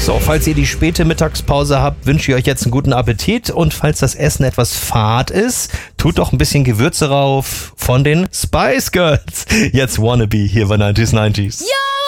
So, falls ihr die späte Mittagspause habt, wünsche ich euch jetzt einen guten Appetit. Und falls das Essen etwas fad ist, tut doch ein bisschen Gewürze rauf von den Spice Girls. Jetzt Wannabe hier bei 90s. Ja!